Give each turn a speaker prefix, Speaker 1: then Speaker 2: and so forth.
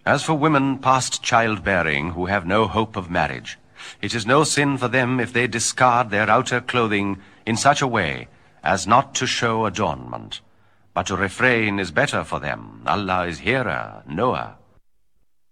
Speaker 1: As for women past childbearing who have no hope of marriage, it is no sin for them if they discard their outer clothing in such a way as not to show adornment. But to refrain is better for them. Allah is hearer, knower.